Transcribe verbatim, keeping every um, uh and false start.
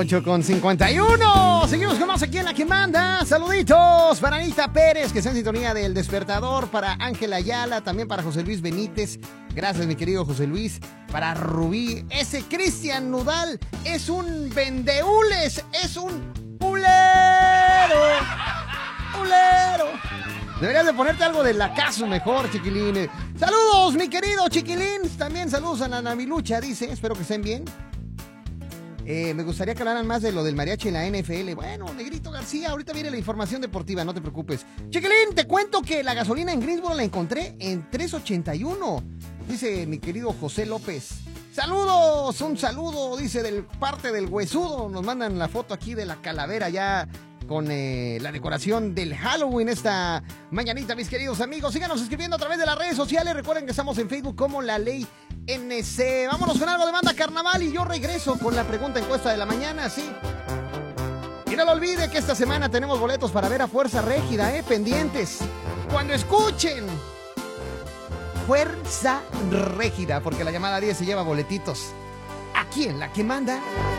ocho con cincuenta y uno. Seguimos con más aquí en La que Manda. Saluditos para Anita Pérez, que está en sintonía del Despertador. Para Ángela Ayala, también para José Luis Benítez. Gracias, mi querido José Luis. Para Rubí. Ese Cristian Nudal es un vendehules. Es un pulero. Pulero. Deberías de ponerte algo del acaso mejor, chiquilín. Saludos, mi querido chiquilín. También saludos a la Namilucha, dice. Espero que estén bien. Eh, me gustaría que hablaran más de lo del mariachi en la N F L. Bueno, Negrito García, ahorita viene la información deportiva, no te preocupes. Chiquilín, te cuento que la gasolina en Greensboro la encontré en tres ochenta y uno. Dice mi querido José López. Saludos, un saludo, dice, del parte del huesudo. Nos mandan la foto aquí de la calavera ya con eh, la decoración del Halloween esta mañanita, mis queridos amigos. Síganos escribiendo a través de las redes sociales. Recuerden que estamos en Facebook como La Ley N C. Vámonos con algo de banda carnaval y yo regreso con la pregunta encuesta de la mañana, sí. Y no lo olvide que esta semana tenemos boletos para ver a Fuerza Régida, eh, pendientes. Cuando escuchen Fuerza Régida, porque la llamada diez se lleva boletitos aquí en La que Manda.